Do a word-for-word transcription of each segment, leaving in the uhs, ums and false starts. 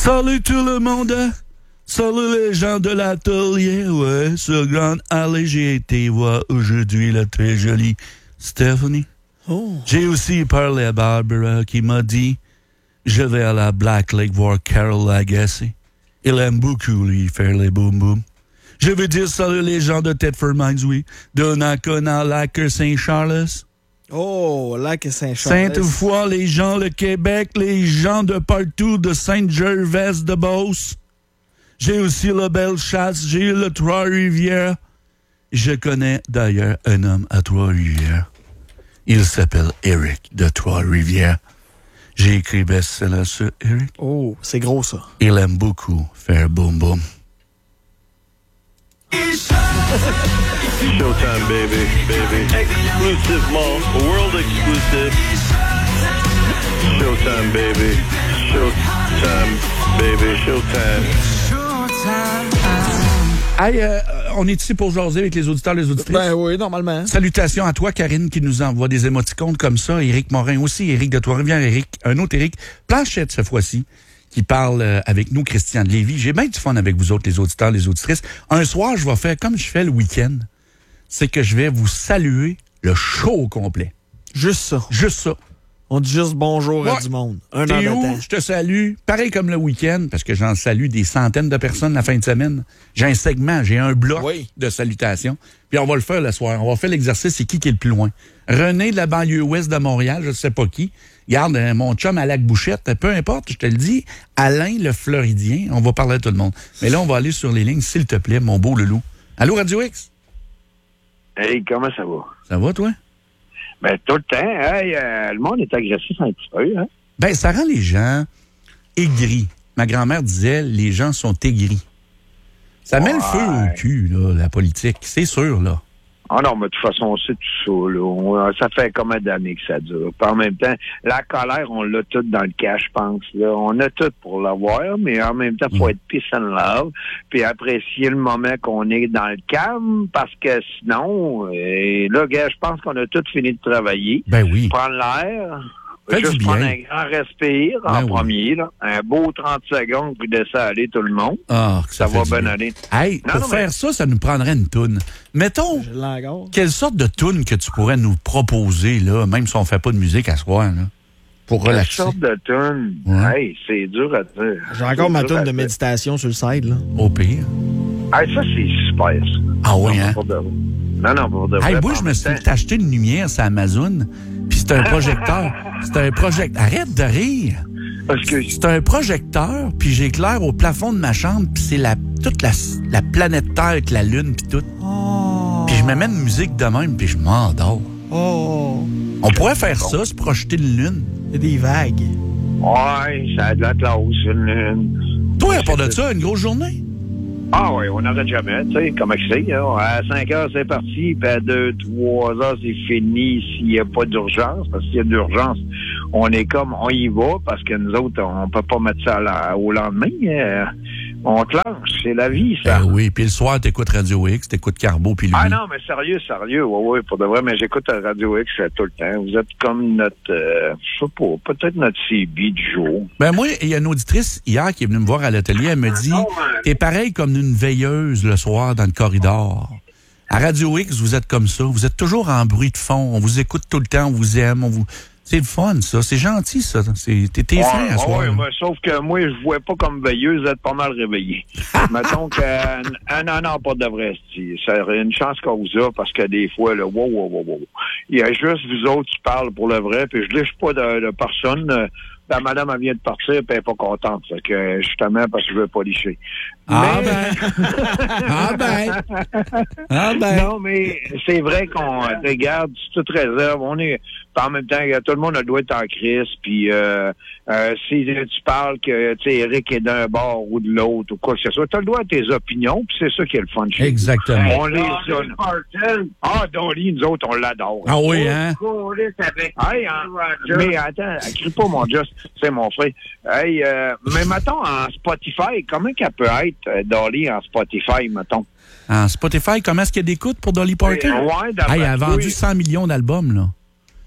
Salut tout le monde! Salut les gens de l'atelier! Ouais, sur Grande Allée, j'ai été voir aujourd'hui la très jolie Stephanie. Oh. J'ai aussi parlé à Barbara qui m'a dit je vais à la Black Lake voir Carol Lagasse. Il aime beaucoup, lui, faire les boum-boum. Je veux dire salut les gens de Thetford Mines, oui, de Nakona, Lac Saint-Charles. Oh, Lac Saint-Charles. Sainte-Foy, les gens de Québec, les gens de partout, de Saint-Gervais-de-Beauce. J'ai aussi la Belle-Chasse, j'ai le Trois-Rivières. Je connais d'ailleurs un homme à Trois-Rivières. Il s'appelle Eric de Trois-Rivières. J'ai écrit best-seller sur Eric. Oh, c'est gros ça. Il aime beaucoup faire boum-boum. Showtime, baby, baby. Exclusive, mom. World exclusive. Showtime, baby. Showtime, baby. Showtime. Hey, euh, on est ici pour jaser avec les auditeurs et les auditrices. Ben oui, normalement. Salutations à toi, Karine, qui nous envoie des émoticônes comme ça. Éric Morin aussi, Éric de Trois-Rivières, Éric, un autre Éric Planchette, cette fois-ci, qui parle euh, avec nous, Christian de Lévis. J'ai bien du fun avec vous autres, les auditeurs, les auditrices. Un soir, je vais faire comme je fais le week-end. C'est que je vais vous saluer le show au complet. Juste ça. Juste ça. On dit juste bonjour Ouais. à du monde. Un T'es an de où? temps. Je te salue. Pareil comme le week-end, parce que j'en salue des centaines de personnes la fin de semaine. J'ai un segment, j'ai un bloc Oui. de salutations. Puis on va le faire le soir. On va faire l'exercice, c'est qui qui est le plus loin. René de la banlieue ouest de Montréal, je ne sais pas qui. Regarde, euh, mon chum à Lac-Bouchette, peu importe, je te le dis. Alain le Floridien, on va parler à tout le monde. Mais là, on va aller sur les lignes, s'il te plaît, mon beau loulou. Allô, Radio X? Hey, comment ça va? Ça va, toi? Ben, tout le temps. Hey, euh, le monde est agressif un petit peu, hein? Ben, ça rend les gens aigris. Ma grand-mère disait, les gens sont aigris. Ça met le feu au cul, là, la politique. C'est sûr, là. Ah non, mais de toute façon, on sait tout ça, là. On- ça fait combien d'années que ça dure? Puis en même temps, la colère, on l'a toute dans le cas, je pense, là. On a tout pour l'avoir, mais en même temps, faut Mm. être peace and love, puis apprécier le moment qu'on est dans le calme, parce que sinon, et là, gars, je pense qu'on a tout fini de travailler. Ben oui. Prendre l'air. Faites Juste du bien. prendre un grand respire Ben en oui. premier, là. Un beau trente secondes, puis laisser aller tout le monde. Ah, que ça, Ça fait va du bien aller. Hey, Non, pour non, faire mais- ça, ça nous prendrait une toune. Mettons, Je l'ai encore. quelle sorte de toune que tu pourrais nous proposer, là, même si on fait pas de musique à soir, là, pour Quelle relaxer? sorte de tune? Ouais. Hey, c'est dur à dire. J'ai encore ma C'est dur toune à de dire. méditation sur le side, là. Au pire. Hey, ça, c'est super, ça. Ah oui, Non, hein? pour de- Non, non, pour de vrai. Hey, moi, en je me même suis temps- acheté une lumière sur Amazon, puis c'est un projecteur. C'est un projecteur. Arrête de rire! Parce que C'est un projecteur, puis j'éclaire au plafond de ma chambre, puis c'est la, toute la, la planète Terre avec la Lune, puis tout. Oh. Puis je me mets une musique de même, puis je m'endors. Oh. On pourrait faire ça, se projeter une Lune. Il y a des vagues. ouais, ça a de la classe. Une, une- Toi, à part de ça, une grosse journée? Ah oui, on n'arrête jamais, tu sais, comment que c'est. Hein? À cinq heures, c'est parti, puis à deux, trois heures, c'est fini s'il n'y a pas d'urgence. Parce que s'il y a d'urgence, on est comme, on y va, parce que nous autres, on peut pas mettre ça à la- au lendemain. Euh, on te lance, c'est la vie, ça. Ben oui, puis le soir, t'écoutes Radio X, t'écoutes Carbo, puis lui. Ah non, mais sérieux, sérieux, oui, oui, pour de vrai, mais j'écoute la Radio X euh, tout le temps. Vous êtes comme notre, euh, je sais pas, peut-être notre C B du jour. Ben moi, il y a une auditrice hier qui est venue me voir à l'atelier, elle me dit, t'es pareil comme une veilleuse le soir dans le corridor. À Radio X, vous êtes comme ça, vous êtes toujours en bruit de fond, on vous écoute tout le temps, on vous aime, on vous... C'est le fun, ça, c'est gentil, ça. C'est... T'es, t'es fin à soir. ouais, mais sauf que moi, je vois pas comme veilleuse, vous êtes pas mal réveillé. Mettons que, un an, non, pas de vrai, c'est ça aurait une chance qu'on vous a, parce que des fois, là, wow, wow, wow, wow. Il y a juste vous autres qui parlent pour le vrai, puis je lèche pas de, de personne. euh, La madame, elle vient de partir, puis elle est pas contente. Fait que, justement, parce que je veux pas licher. Ah Mais- ben! Ah ben! Ah ben! Non, mais c'est vrai qu'on regarde toute réserve. On est, puis en même temps, tout le monde doit être en crise. Puis euh, euh, si tu parles que tu sais Eric est d'un bord ou de l'autre ou quoi que ce soit, tu as le droit à tes opinions. Puis c'est ça qui est le fun chez nous. Exactement. On les a. Ah, Dolly, nous autres, on l'adore. Ah oui, hein? Hey, hein, mais attends, crie pas mon Dieu, c'est mon frère. Hey, euh, mais mettons en Spotify, comment qu'elle peut être euh, Dolly en Spotify, mettons? En Spotify, comment est-ce qu'il y a d'écoute pour Dolly Parton? Euh, ouais, d'après Hey, elle a toi, vendu cent millions d'albums, là.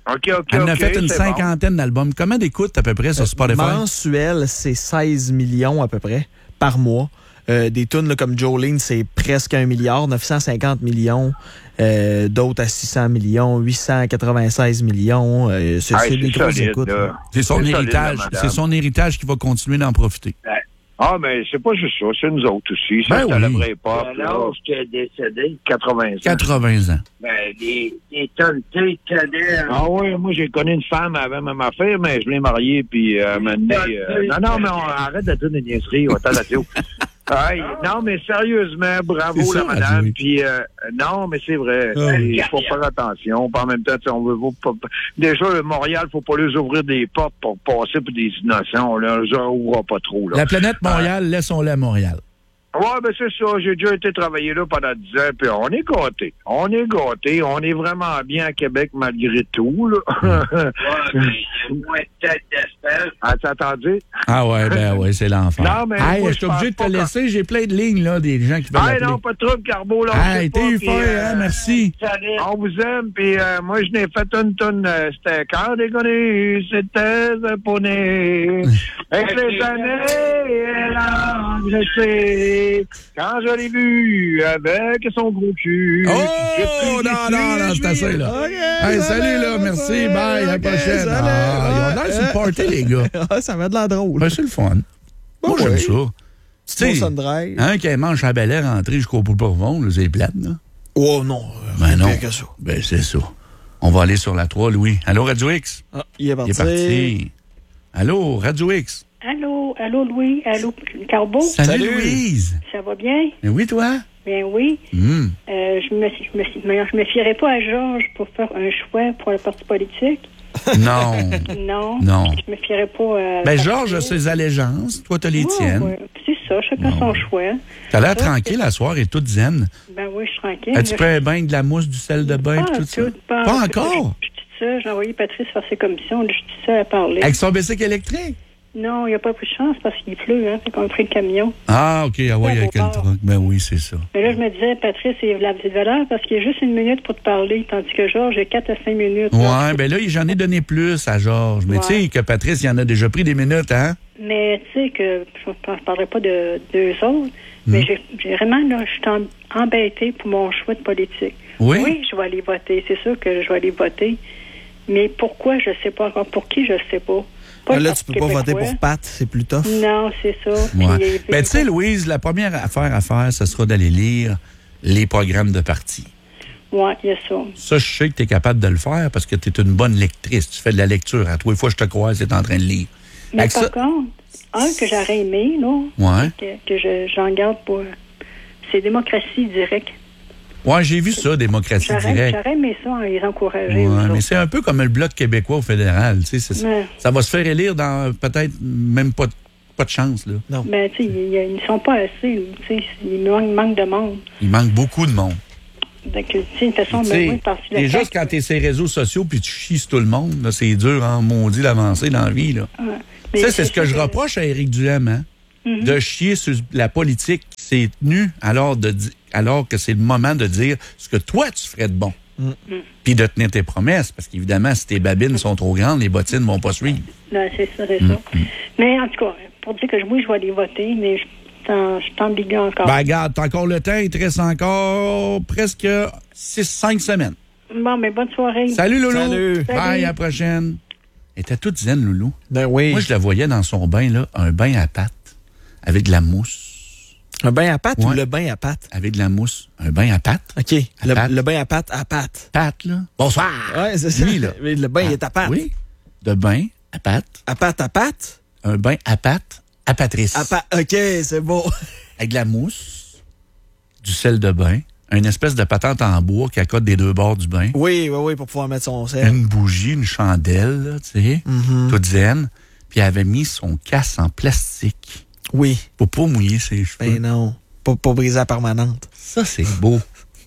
OK, OK, Elle en a OK, fait une c'est cinquantaine d'albums. Combien d'écoutes à peu près sur Spotify? Mensuel, c'est seize millions à peu près par mois. Euh, des tunes là, comme Jolene, c'est presque un milliard, neuf cent cinquante millions. Euh, d'autres à six cents millions, huit cent quatre-vingt-seize millions. Euh, c'est bon. c'est Hey, des c'est grosses solide, écoutes. là. là. C'est son C'est solide, héritage. la madame. C'est son héritage qui va continuer d'en profiter. Ah, mais c'est pas juste ça, c'est nous autres aussi. Ça, Ben c'est oui. la vraie époque. À l'âge qui est décédé, quatre-vingts ans. quatre-vingts ans. ben, des, des tonnes de cadets. Ah oui, moi j'ai connu une femme, elle avait même affaire, mais je l'ai mariée, puis euh, maintenant... euh, non, non, mais on arrête de dire des niaiseries, on est à la radio. Hey, non, mais sérieusement, bravo C'est ça, la madame. radio. Puis euh, non, mais c'est vrai. Ah. Il faut faire attention. Puis en même temps, tu sais, on veut pas, pas- déjà le Montréal, faut pas leur ouvrir des portes pour passer pour des innocents. On leur ouvrira pas trop. Là. La planète Montréal, laissons-la à Montréal. Ouais, ben c'est ça. J'ai déjà été travailler là pendant dix ans, puis on est gâtés. On est gâtés. On est vraiment bien à Québec malgré tout. Là. Ouais, mais il y a moins de tête d'espèce. Ah, t'as entendu? Ah ouais, ben ouais, c'est l'enfer. Non, mais Hey, moi, je suis je obligé de pense te pas laisser. J'ai plein de lignes, là, des gens qui veulent Ah appeler. non, pas de trouble, Carbo. Là, on Hey, sait pas, t'es puis, fin, euh, hein, merci. Salut. On vous aime, puis euh, moi, je n'ai fait une tonne, euh, c'était quand déconné, c'était un poney. Avec les années, elle a engraissé. Quand je l'ai vu avec son gros cul. Oh, j'ai pris non, non, non, c'est assez, là. OK, Hey, salut, là, merci, bye, à la OK, prochaine. salut. Ah, ils ont l'air sur le party, les gars. Ah, ça va de l'air drôle. Ben, c'est le fun. Moi, Ouais. j'aime ça. Tu Bon sais, sun-drive. un qui mange à Bel Air rentré jusqu'au bout profond, là, c'est plate, là. Oh non, Ben rien non. pire que ça. Ben, c'est ça. On va aller sur la trois, Louis. Allô, Radio X? Ah, il est parti. Il est parti. Allô, Radio X? Allô, allô Louis, allô Carbo, Salut, Salut. Louise. ça va bien? Ben oui, toi? Bien oui. Hum. Euh, je me je me je me fierais pas à Georges pour faire un choix pour le parti politique. Non. Non. Non. Je me fierais pas à. Ben, Georges a ses allégeances. Toi, t'as les Ouais, tiennes. ouais. C'est ça, chacun Bon. son choix. T'as l'air tranquille à soir et toute zen. Ben oui, je suis tranquille. As-tu Je- pris un bain, de la mousse, du sel de bain Pas et tout en ça? tout, pas en Pas tout. encore? Je je dis ça, j'ai envoyé Patrice faire ses commissions, je dis ça à parler. Avec son bicycle électrique? Non, il n'y a pas plus de chance parce qu'il pleut, hein. Fait qu'on a pris le camion. Ah, OK. Ah ouais, Ouais, avec au le bar. truc. Ben oui, c'est ça. Mais là, je me disais, Patrice, il a de valeur parce qu'il y a juste une minute pour te parler, tandis que Georges, j'ai quatre à cinq minutes. là. Ouais, ben là, j'en ai donné plus à Georges. Mais Ouais. tu sais que Patrice, il en a déjà pris des minutes, hein? Mais tu sais que je ne parlerai pas de deux autres, mais Hmm. j'ai j'ai vraiment, là, je suis em- embêtée pour mon choix de politique. Oui? Oui, je vais aller voter. C'est sûr que je vais aller voter. Mais pourquoi, je ne sais pas encore. Pour qui, je ne sais pas. Pas Ah, le là, Parti tu peux pas voter québécois. pour Pat, c'est plus tough. Non, c'est ça. Ouais. Puis, Ben, tu sais, Louise, la première affaire à faire, ce sera d'aller lire les programmes de parti. Oui, il y a ça. Ça, je sais que tu es capable de le faire parce que tu es une bonne lectrice. Tu fais de la lecture. À toi, une fois, je te crois, c'est en train de lire. Mais Avec par ça- contre, un que j'aurais aimé, là, Ouais. que, que je, j'en garde pour. C'est démocratie directe. Ouais, j'ai vu ça, démocratie J'aurais, directe. j'aurais aimé ça, les encourager. Ouais, eux mais autres. c'est un peu comme le Bloc québécois au fédéral. Tu sais, c'est- Ouais. ça va se faire élire dans peut-être même pas de, pas de chance. Là. Ben, tu sais, ils ils ne sont pas assez. Tu sais, il manque, manque de monde. Il manque beaucoup de monde. Donc, tu sais, une façon Tu de sais, oui, parce que le déjà, fait quand tu es sur les réseaux sociaux puis tu chies sur tout le monde, là, c'est dur en maudit d'avancer dans la vie. Là. que- ouais. Mais Ça, c'est ce que je reproche à Éric Duhem, hein? Mhm. De chier sur la politique qui s'est tenue alors, de di- alors que c'est le moment de dire ce que toi, tu ferais de bon. Puis de tenir tes promesses, parce qu'évidemment, si tes babines sont trop grandes, les bottines vont pas suivre. Non, c'est ça, c'est ça. Mais en tout cas, pour dire que oui, je vais aller voter, mais je t'en- je t'ambigue encore. Ben, regarde, t'as encore le temps, il te reste encore presque six cinq semaines. Bon, mais bonne soirée. Salut, Loulou! Salut. Bye, Salut. à la prochaine. Elle était toute zen, Loulou. Ben oui. Moi, je la voyais dans son bain, là, un bain à pâte, avec de la mousse. Un bain à pâte ou Ouais. le bain à pâte? Avec de la mousse. Un bain à pâte. OK. À Le, pâte. le bain à pâte à pâte. Pâte, là. Bonsoir! Ouais, c'est ça. Lui, là. Mais le bain, il est à pâte. Oui. De bain à pâte. À pâte à pâte? Un bain à pâte à Patrice. À pâte. OK, c'est beau. Avec de la mousse, du sel de bain, une espèce de patente en bois qui accote des deux bords du bain, Oui, oui, oui, pour pouvoir mettre son sel. une bougie, une chandelle, là, tu sais, Mhm. toute zen. Puis elle avait mis son casse en plastique Oui. pour pas mouiller ses cheveux. Ben non. Pas, pas briser la permanente. Ça, c'est beau.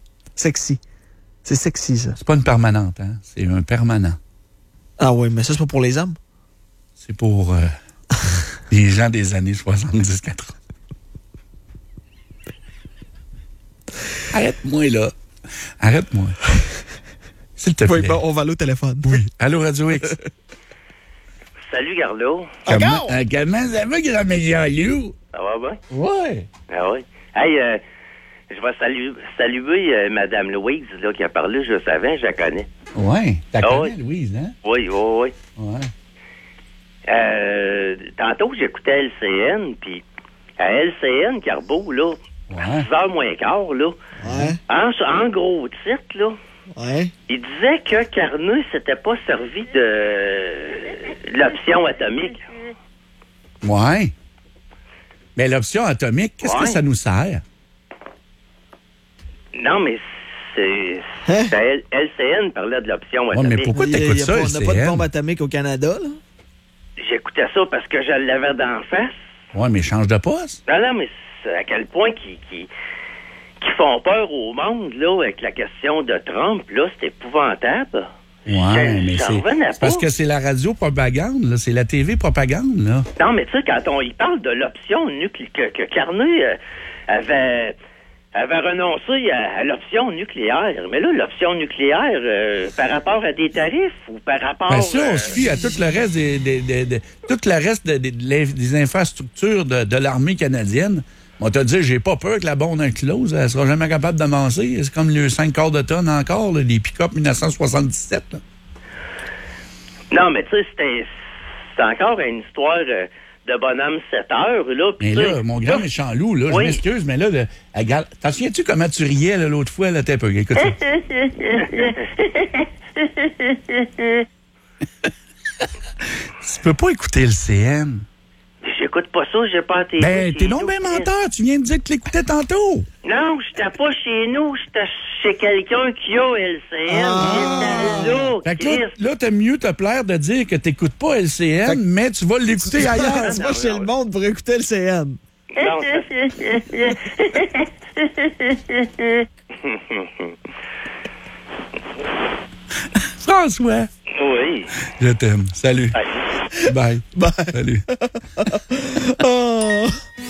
Sexy. C'est sexy, ça. C'est pas une permanente, hein? C'est un permanent. Ah oui, mais ça, c'est pas pour les hommes. C'est pour euh, les gens des années soixante-dix quatre-vingts. Arrête-moi, là. Arrête-moi. S'il te plaît. Oui, bon, on va aller au téléphone. Oui. Allô, Radio X. Salut, Garlo. Comment, euh, comment ça va, grand méchant loup? Ça va bien? Ouais. Ah oui. Hey, euh, je vais saluer, saluer euh, Mme Louise, là, qui a parlé juste avant, je la connais. Ouais. T'as Ah connais, oui. Louise, hein? Oui, oui, oui. Ouais. Euh, tantôt, j'écoutais L C N, puis à L C N, Carbeau, là, Ouais. à six heures moins quart, là, Ouais. en, en gros titre, là, Ouais. il disait que Carneux s'était pas servi de, de l'option atomique. Ouais. Mais l'option atomique, qu'est-ce Ouais. que ça nous sert? Non, mais c'est... Hein? c'est L- LCN parlait de l'option Ouais, atomique. mais pourquoi Il y a- t'écoutes il y a ça, pas- On n'a pas de L C N? bombe atomique au Canada, là? J'écoutais ça parce que je l'avais d'en face. Ouais, mais change de poste. Non, non, mais c'est à quel point qui, qui, qui font peur au monde, là, avec la question de Trump, là, c'est épouvantable. Ouais, Je- mais j'en c'est revenais c'est parce pas. que c'est la radio propagande, là. C'est la T V propagande, là. Non, mais tu sais, quand on y parle de l'option nucléaire, que, que Carney euh, avait, avait renoncé à, à l'option nucléaire. Mais là, l'option nucléaire, euh, par rapport à des tarifs ou par rapport... Ben ça, on euh, se fie à tout le reste des, des, des, des- tout le reste de- des- des infrastructures de, de l'armée canadienne. On t'a dit, j'ai pas peur que la bombe inclose, elle sera jamais capable d'avancer. C'est comme les cinq quarts de tonnes encore, là, les pick-up dix-neuf cent soixante-dix-sept. Là. Non, mais tu sais, c'était c'est encore une histoire euh, de bonhomme sept heures, là. pis Mais tu sais, là, mon grand méchant loup, là, Oui. je m'excuse, mais là, le, regarde, t'en souviens-tu comment tu riais là, l'autre fois? Là, t'es un peu, écoute ça. Tu peux pas écouter le C N. J'écoute pas ça, j'ai pas été. Ben, t'es non bien menteur, tu viens de dire que tu l'écoutais tantôt. Non, j'étais pas chez nous, j'étais chez quelqu'un qui a L C N. Ah. J'étais là, Fait que là, Christ. là t'aimes mieux te plaire de dire que t'écoutes pas L C N, Fait que- mais tu vas l'écouter ailleurs. Tu vas chez le monde pour écouter le C N. Non, ça- François, oui. je t'aime. Salut. Hey. Bye. Bye. Salut. Oh.